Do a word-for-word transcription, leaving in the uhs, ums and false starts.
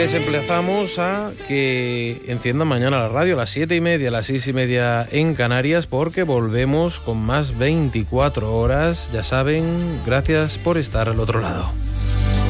Les emplazamos a que enciendan mañana la radio a las siete y media, a las seis y media en Canarias, porque volvemos con más veinticuatro horas. Ya saben, gracias por estar al otro lado.